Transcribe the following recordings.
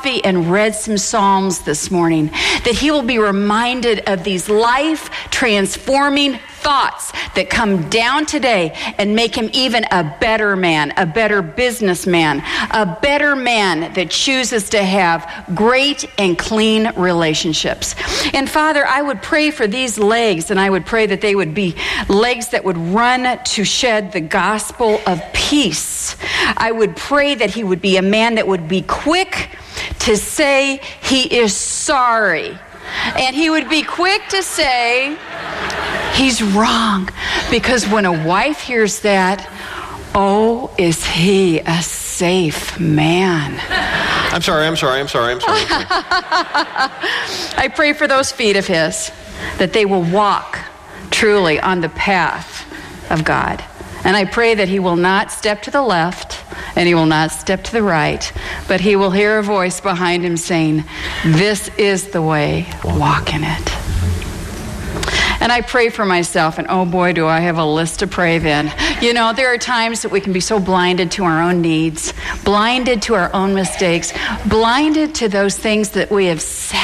coffee and read some Psalms this morning, that he will be reminded of these life-transforming thoughts that come down today and make him even a better man, a better businessman, a better man that chooses to have great and clean relationships. And Father, I would pray for these legs, and I would pray that they would be legs that would run to shed the gospel of peace. I would pray that he would be a man that would be quick to say he is sorry. And he would be quick to say he's wrong. Because when a wife hears that, oh, is he a safe man? I'm sorry. I pray for those feet of his, that they will walk truly on the path of God. And I pray that he will not step to the left and he will not step to the right, but he will hear a voice behind him saying, this is the way, walk in it. And I pray for myself, and oh boy, do I have a list to pray then. You know, there are times that we can be so blinded to our own needs, blinded to our own mistakes, blinded to those things that we have said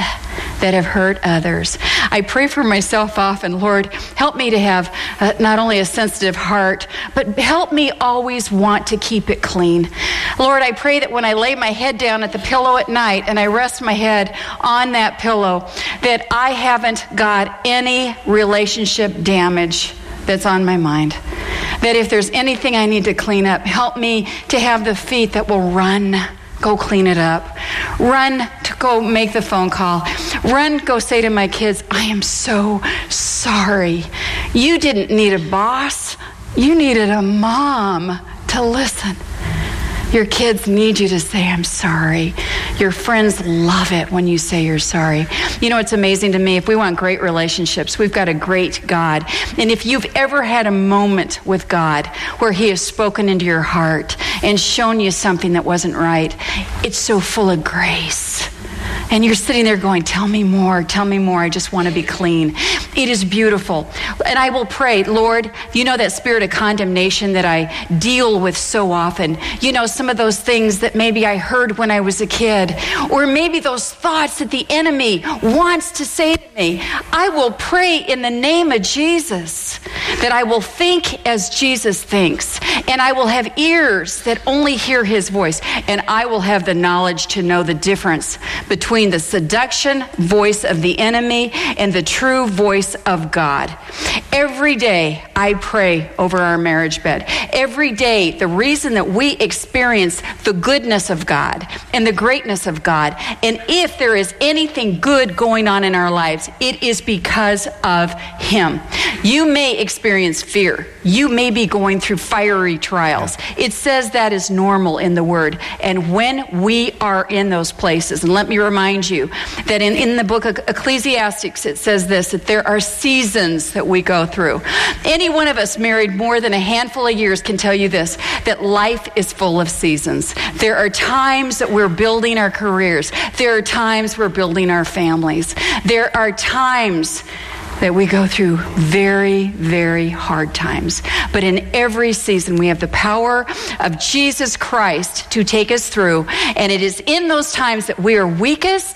that have hurt others. I pray for myself often, Lord, help me to have not only a sensitive heart, but help me always want to keep it clean. Lord, I pray that when I lay my head down at the pillow at night and I rest my head on that pillow, that I haven't got any relationship damage that's on my mind. That if there's anything I need to clean up, help me to have the feet that will run, go clean it up. Run to go make the phone call. Run, go say to my kids, I am so sorry. You didn't need a boss. You needed a mom to listen. Your kids need you to say, I'm sorry. Your friends love it when you say you're sorry. You know, it's amazing to me. If we want great relationships, we've got a great God. And if you've ever had a moment with God where he has spoken into your heart and shown you something that wasn't right, it's so full of grace. And you're sitting there going, tell me more, I just want to be clean. It is beautiful. And I will pray, Lord, you know that spirit of condemnation that I deal with so often. You know, some of those things that maybe I heard when I was a kid, or maybe those thoughts that the enemy wants to say to me. I will pray in the name of Jesus that I will think as Jesus thinks, and I will have ears that only hear his voice, and I will have the knowledge to know the difference between the seduction voice of the enemy and the true voice of God. Every day I pray over our marriage bed. Every day, the reason that we experience the goodness of God and the greatness of God, and if there is anything good going on in our lives, it is because of him. You may experience fear. You may be going through fiery trials. It says that is normal in the Word. And when we are in those places, and let me remind you that in the book of Ecclesiastes, it says this, that there are seasons that we go through. Any one of us married more than a handful of years can tell you this, that life is full of seasons. There are times that we're building our careers. There are times we're building our families. There are times that we go through very, very hard times. But in every season, we have the power of Jesus Christ to take us through. And it is in those times that we are weakest,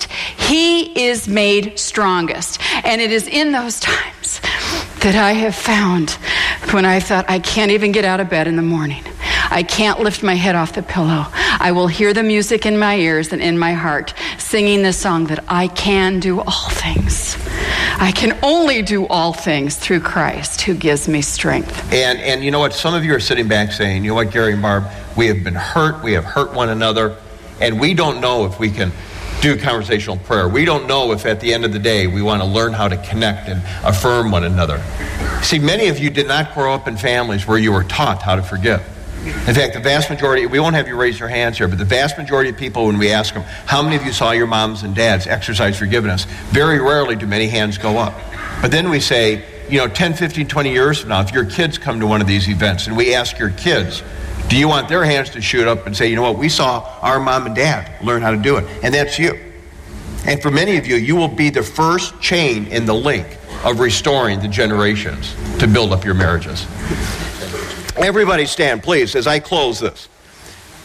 he is made strongest. And it is in those times that I have found when I thought, I can't even get out of bed in the morning. I can't lift my head off the pillow. I will hear the music in my ears and in my heart, singing the song that I can do all things. I can only do all things through Christ who gives me strength. And you know what? Some of you are sitting back saying, you know what, Gary and Barb, we have been hurt. We have hurt one another. And we don't know if we can do conversational prayer. We don't know if at the end of the day we want to learn how to connect and affirm one another. See, many of you did not grow up in families where you were taught how to forgive. In fact, the vast majority, we won't have you raise your hands here, but the vast majority of people, when we ask them, how many of you saw your moms and dads exercise forgiveness? Very rarely do many hands go up. But then we say, 10, 15, 20 years from now, if your kids come to one of these events and we ask your kids, do you want their hands to shoot up and say, you know what, we saw our mom and dad learn how to do it. And that's you. And for many of you, you will be the first chain in the link of restoring the generations to build up your marriages. Everybody stand, please, as I close this.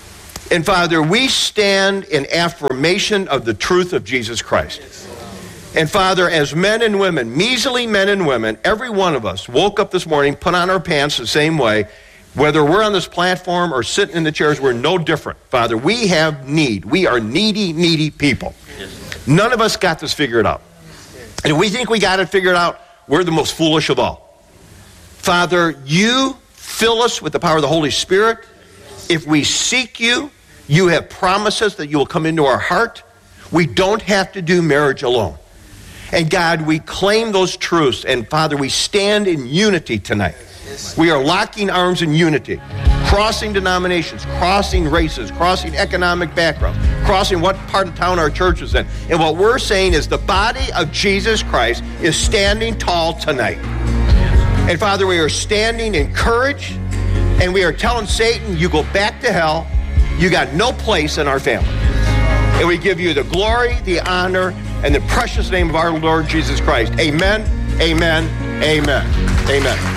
And Father, we stand in affirmation of the truth of Jesus Christ. And Father, as men and women, measly men and women, every one of us woke up this morning, put on our pants the same way. Whether we're on this platform or sitting in the chairs, we're no different. Father, we have need. We are needy people. None of us got this figured out. And if we think we got it figured out, we're the most foolish of all. Father, you fill us with the power of the Holy Spirit. If we seek you, you have promises that you will come into our heart. We don't have to do marriage alone. And God, we claim those truths. And Father, we stand in unity tonight. We are locking arms in unity, crossing denominations, crossing races, crossing economic backgrounds, crossing what part of town our church is in. And what we're saying is the body of Jesus Christ is standing tall tonight. And Father, we are standing in courage, and we are telling Satan, you go back to hell. You got no place in our family. And we give you the glory, the honor, and the precious name of our Lord Jesus Christ. Amen, amen, amen, amen.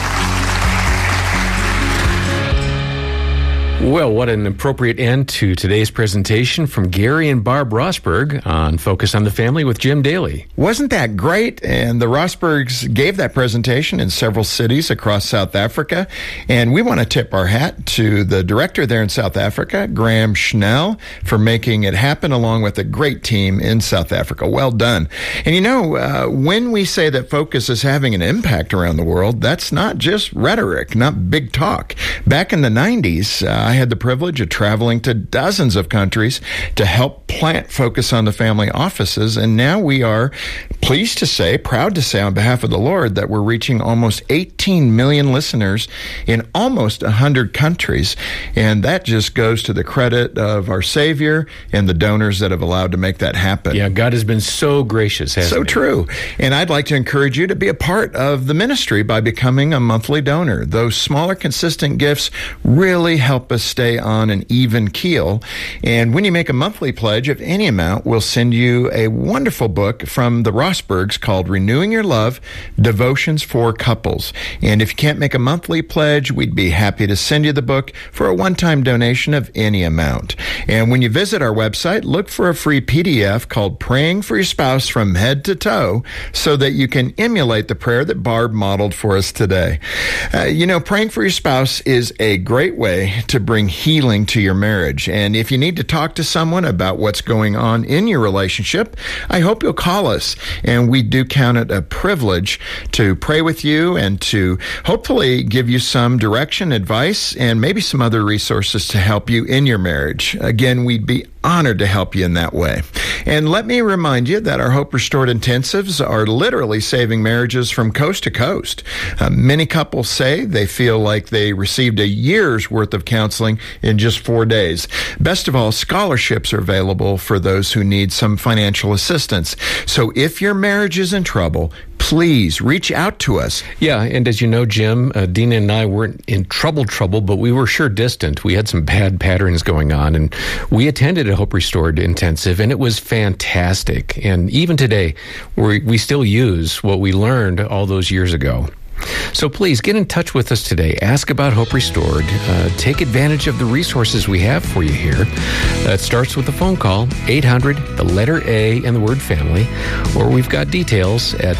Well, what an appropriate end to today's presentation from Gary and Barb Rosberg on Focus on the Family with Jim Daly. Wasn't that great? And the Rosbergs gave that presentation in several cities across South Africa. And we want to tip our hat to the director there in South Africa, Graham Schnell, for making it happen along with a great team in South Africa. Well done. And you know, when we say that Focus is having an impact around the world, that's not just rhetoric, not big talk. Back in the 90s, I had the privilege of traveling to dozens of countries to help plant Focus on the Family offices, and now we are pleased to say, proud to say on behalf of the Lord, that we're reaching almost 18 million listeners in almost 100 countries, and that just goes to the credit of our Savior and the donors that have allowed to make that happen. Yeah, God has been so gracious, hasn't He? So true. And I'd like to encourage you to be a part of the ministry by becoming a monthly donor. Those smaller, consistent gifts really help us stay on an even keel. And when you make a monthly pledge of any amount, we'll send you a wonderful book from the Rosbergs called Renewing Your Love, Devotions for Couples. And if you can't make a monthly pledge, we'd be happy to send you the book for a one-time donation of any amount. And when you visit our website, look for a free PDF called Praying for Your Spouse from Head to Toe so that you can emulate the prayer that Barb modeled for us today. Praying for your spouse is a great way to bring healing to your marriage. And if you need to talk to someone about what's going on in your relationship, I hope you'll call us. And we do count it a privilege to pray with you and to hopefully give you some direction, advice, and maybe some other resources to help you in your marriage. Again, we'd be honored to help you in that way. And let me remind you that our Hope Restored intensives are literally saving marriages from coast to coast. Many couples say they feel like they received a year's worth of counseling in just 4 days. Best of all, scholarships are available for those who need some financial assistance. So if your marriage is in trouble, please reach out to us. Yeah, and as you know, Jim, Dina and I weren't in trouble, but we were sure distant. We had some bad patterns going on, and we attended a Hope Restored intensive, and it was fantastic. And even today, we still use what we learned all those years ago. So please get in touch with us today. Ask about Hope Restored. Take advantage of the resources we have for you here. It starts with a phone call, 800, the letter A, and the word family, or we've got details at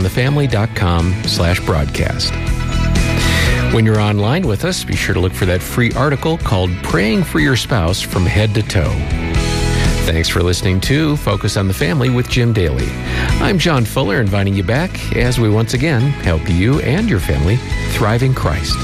focusonthefamily.com/broadcast. When you're online with us, be sure to look for that free article called Praying for Your Spouse from Head to Toe. Thanks for listening to Focus on the Family with Jim Daly. I'm John Fuller, inviting you back as we once again help you and your family thrive in Christ.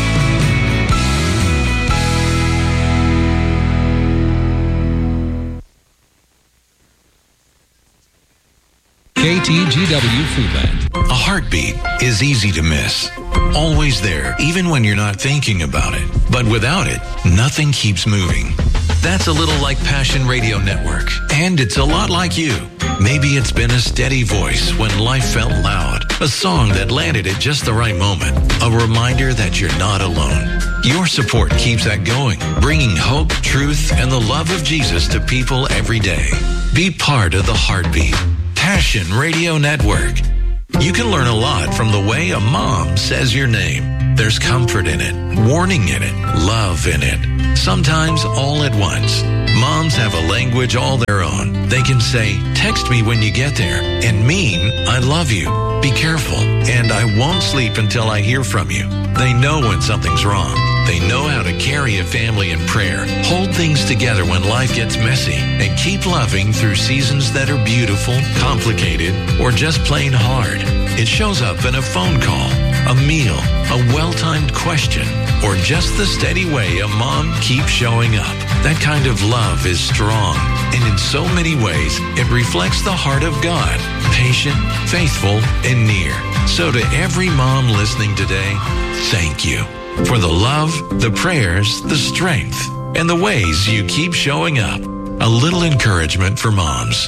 KTGW Foodland. A heartbeat is easy to miss. Always there, even when you're not thinking about it. But without it, nothing keeps moving. That's a little like Passion Radio Network. And it's a lot like you. Maybe it's been a steady voice when life felt loud. A song that landed at just the right moment. A reminder that you're not alone. Your support keeps that going, bringing hope, truth, and the love of Jesus to people every day. Be part of the heartbeat. Passion Radio Network. You can learn a lot from the way a mom says your name. There's comfort in it, warning in it, love in it. Sometimes all at once. Moms have a language all their own. They can say, text me when you get there, and mean, I love you, be careful, and I won't sleep until I hear from you. They know when something's wrong. They know how to carry a family in prayer, hold things together when life gets messy, and keep loving through seasons that are beautiful, complicated, or just plain hard. It shows up in a phone call, a meal, a well-timed question, or just the steady way a mom keeps showing up. That kind of love is strong, and in so many ways, it reflects the heart of God, patient, faithful, and near. So to every mom listening today, thank you for the love, the prayers, the strength, and the ways you keep showing up. A little encouragement for moms.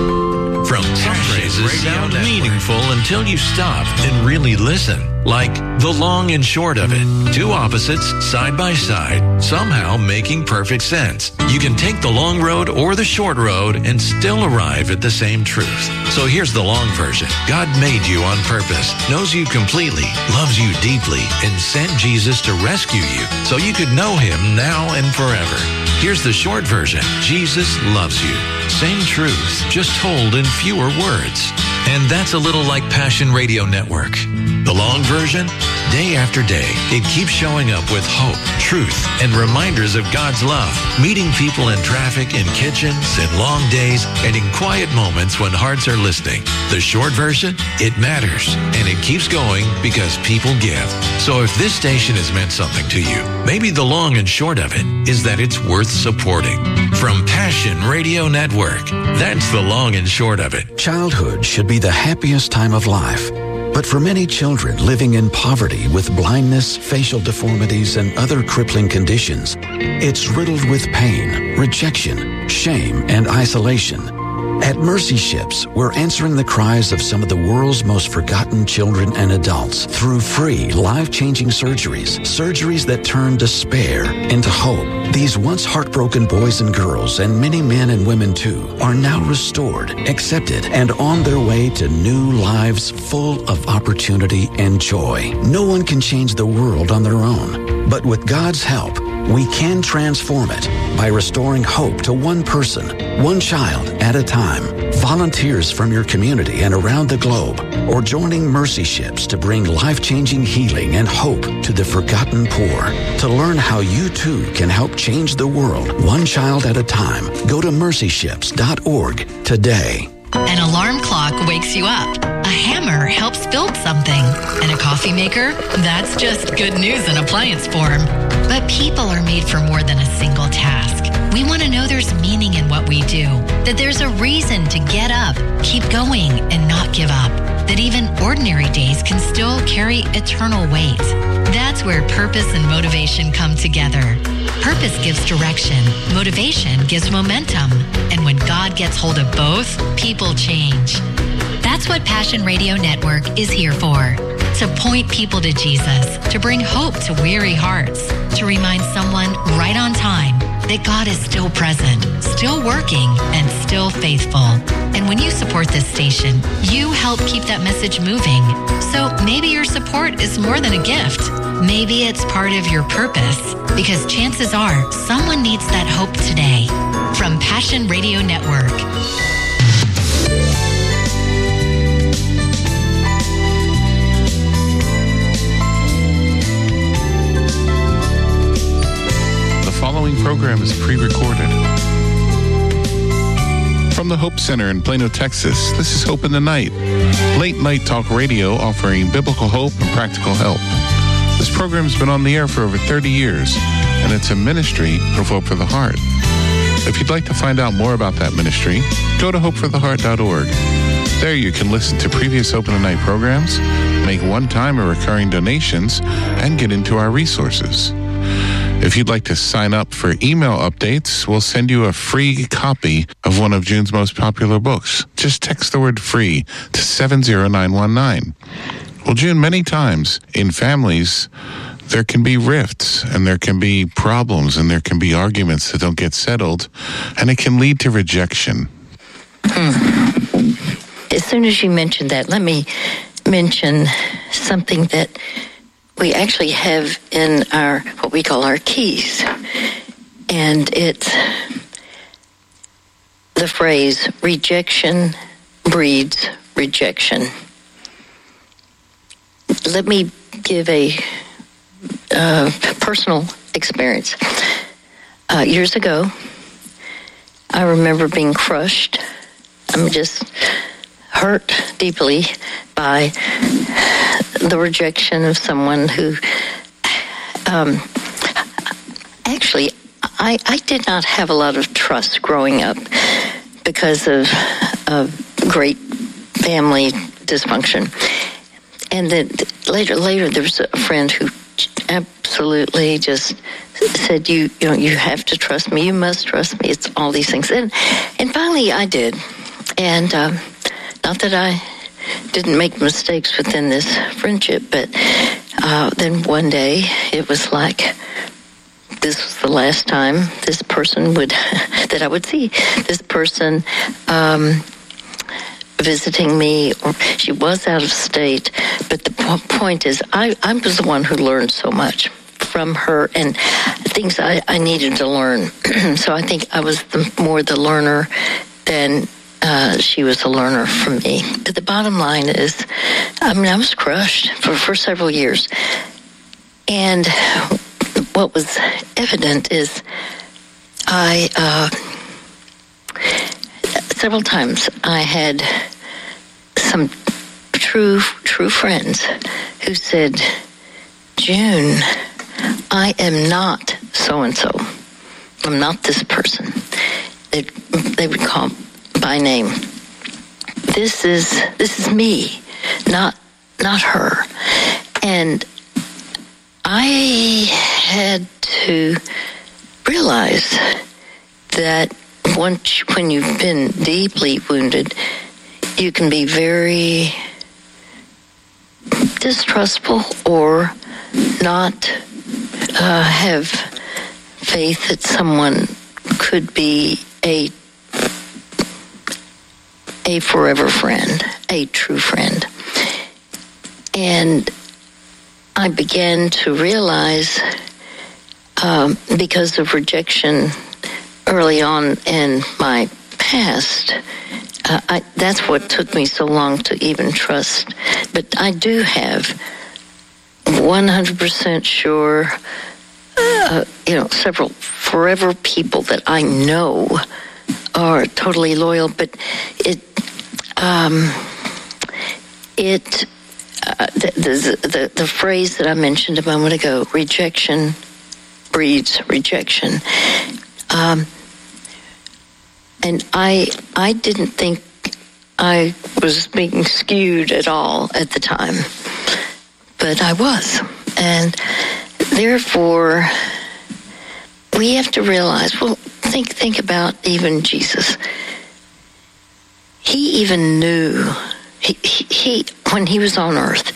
From some phrases sound meaningful until you stop and really listen. Like the long and short of it. Two opposites side by side, somehow making perfect sense. You can take the long road or the short road and still arrive at the same truth. So here's the long version. God made you on purpose, knows you completely, loves you deeply, and sent Jesus to rescue you so you could know him now and forever. Here's the short version. Jesus loves you. Same truth, just told in fewer words. And that's a little like Passion Radio Network. The long version, day after day, it keeps showing up with hope, truth, and reminders of God's love, meeting people in traffic, in kitchens, in long days, and in quiet moments when hearts are listening. The short version, it matters, and it keeps going because people give. So if this station has meant something to you, maybe the long and short of it is that it's worth supporting. From Passion Radio Network, that's the long and short of it. Childhood should be the happiest time of life. But for many children living in poverty with blindness, facial deformities, and other crippling conditions, it's riddled with pain, rejection, shame, and isolation. At Mercy Ships, we're answering the cries of some of the world's most forgotten children and adults through free, life-changing surgeries that turn despair into hope. These once heartbroken boys and girls, and many men and women too, are now restored, accepted, and on their way to new lives full of opportunity and joy. No one can change the world on their own, but with God's help, we can transform it by restoring hope to one person, one child at a time. Volunteers from your community and around the globe, or joining Mercy Ships to bring life-changing healing and hope to the forgotten poor. To learn how you too can help change the world, one child at a time, go to mercyships.org today. An alarm clock wakes you up. A hammer helps build something. And a coffee maker? That's just good news in appliance form. But people are made for more than a single task. We want to know there's meaning in what we do, that there's a reason to get up, keep going, and not give up, that even ordinary days can still carry eternal weight. That's where purpose and motivation come together. Purpose gives direction, motivation gives momentum, and when God gets hold of both, people change. That's what Passion Radio Network is here for. To point people to Jesus, to bring hope to weary hearts, to remind someone right on time that God is still present, still working, and still faithful. And when you support this station, you help keep that message moving. So maybe your support is more than a gift. Maybe it's part of your purpose, because chances are someone needs that hope today. From Passion Radio Network. The following program is pre-recorded. From the Hope Center in Plano, Texas, this is Hope in the Night, late night talk radio offering biblical hope and practical help. This program has been on the air for over 30 years, and it's a ministry of Hope for the Heart. If you'd like to find out more about that ministry, go to hopefortheheart.org. There you can listen to previous Hope in the Night programs, make one-time or recurring donations, and get into our resources. If you'd like to sign up for email updates, we'll send you a free copy of one of June's most popular books. Just text the word free to 70919. Well, June, many times in families, there can be rifts and there can be problems and there can be arguments that don't get settled, and it can lead to rejection. As soon as you mentioned that, let me mention something that we actually have in our, what we call our keys. And it's the phrase, rejection breeds rejection. Let me give a personal experience. Years ago, I remember being crushed. I'm just hurt deeply by the rejection of someone who, actually, I did not have a lot of trust growing up because of great family dysfunction. And then later there was a friend who absolutely just said, you have to trust me. You must trust me. It's all these things. And finally I did. And not that I didn't make mistakes within this friendship, but then one day it was like, this was the last time this person that I would see. This person visiting me, or she was out of state, but the point is I was the one who learned so much from her and things I needed to learn. So I think I was more the learner than she was a learner from me. But the bottom line is, I was crushed for several years. And what was evident is several times I had some true friends who said, June, I am not so-and-so. I'm not this person. They would call by name. This is me, not her. And I had to realize that when you've been deeply wounded, you can be very distrustful or not have faith that someone could be a forever friend, a true friend. And I began to realize, because of rejection early on in my past, that's what took me so long to even trust. But I do have 100% sure, several forever people that I know are totally loyal. But the phrase that I mentioned a moment ago, rejection breeds rejection. And I didn't think I was being skewed at all at the time, but I was. And therefore, we have to realize, well, think about even Jesus. He even knew, he when he was on earth,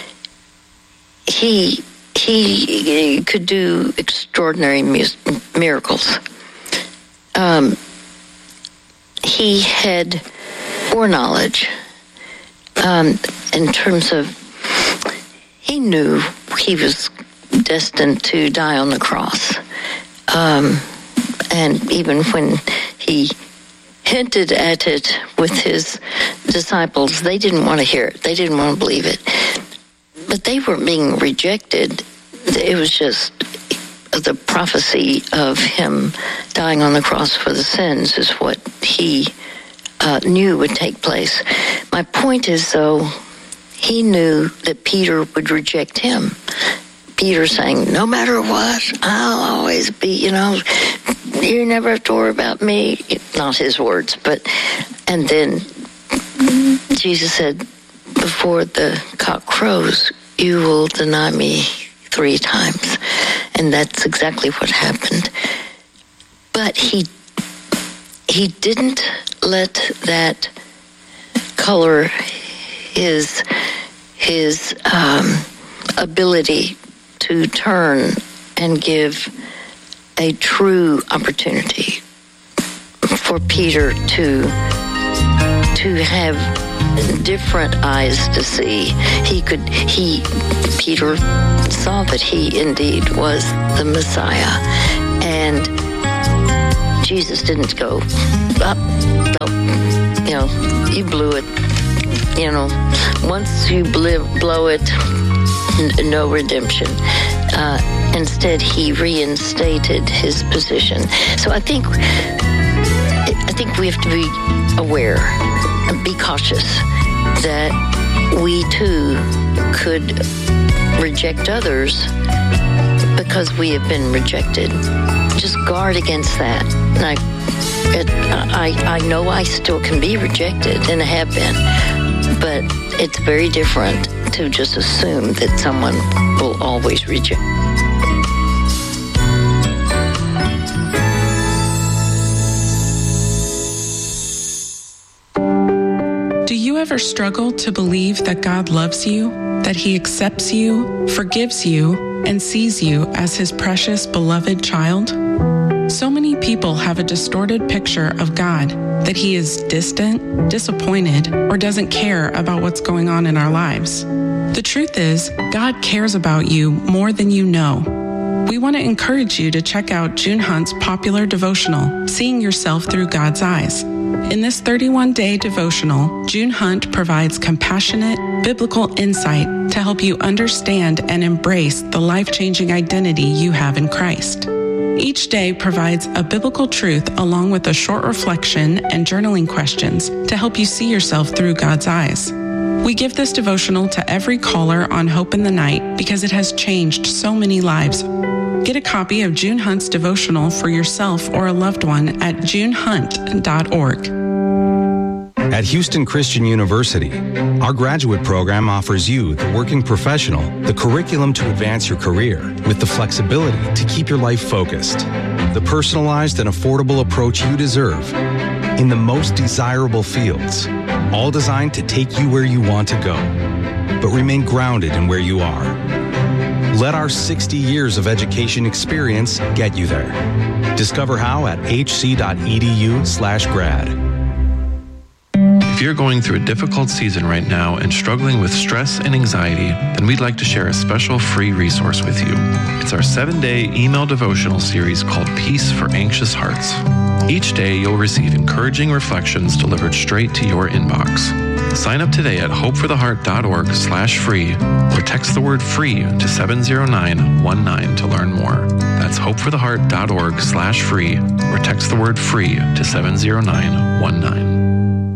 he could do extraordinary miracles. He had foreknowledge in terms of, he knew he was destined to die on the cross. And even when he hinted at it with his disciples, they didn't want to hear it. They didn't want to believe it. But they weren't being rejected. It was just the prophecy of him dying on the cross for the sins is what he knew would take place. My point is, though, he knew that Peter would reject him. Peter saying, no matter what, I'll always be, you never have to worry about me. Not his words, and then Jesus said, before the cock crows, you will deny me 3 times. And that's exactly what happened. But he didn't let that color his ability to turn and give a true opportunity for Peter to have different eyes to see. Peter saw that he indeed was the Messiah. And Jesus didn't go, you blew it. Once you blow it, no redemption. Instead, he reinstated his position. So I think we have to be aware and be cautious that we too could reject others because we have been rejected. Just guard against that. I know I still can be rejected, and I have been, but it's very different to just assume that someone will always reject. Do you ever struggle to believe that God loves you, that He accepts you, forgives you, and sees you as His precious, beloved child? So many people have a distorted picture of God, that He is distant, disappointed, or doesn't care about what's going on in our lives. The truth is, God cares about you more than you know. We want to encourage you to check out June Hunt's popular devotional, Seeing Yourself Through God's Eyes. In this 31-day devotional, June Hunt provides compassionate, biblical insight to help you understand and embrace the life-changing identity you have in Christ. Each day provides a biblical truth along with a short reflection and journaling questions to help you see yourself through God's eyes. We give this devotional to every caller on Hope in the Night because it has changed so many lives. Get a copy of June Hunt's devotional for yourself or a loved one at junehunt.org. At Houston Christian University, our graduate program offers you, the working professional, the curriculum to advance your career with the flexibility to keep your life focused, the personalized and affordable approach you deserve in the most desirable fields, all designed to take you where you want to go, but remain grounded in where you are. Let our 60 years of education experience get you there. Discover how at hc.edu/grad. If you're going through a difficult season right now and struggling with stress and anxiety, then we'd like to share a special free resource with you. It's our 7-day email devotional series called Peace for Anxious Hearts. Each day you'll receive encouraging reflections delivered straight to your inbox. Sign up today at hopefortheheart.org/free or text the word free to 70919 to learn more. That's hopefortheheart.org/free or text the word free to 70919.